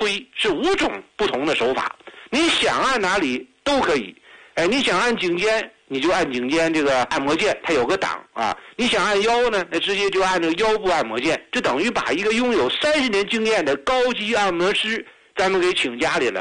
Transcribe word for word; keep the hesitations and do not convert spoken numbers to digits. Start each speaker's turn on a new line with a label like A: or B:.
A: 推是五种不同的手法，你想按哪里都可以。哎，你想按颈肩，你就按颈肩这个按摩键，它有个档啊。你想按腰呢，那直接就按这个腰部按摩键，就等于把一个拥有三十年经验的高级按摩师咱们给请家里了。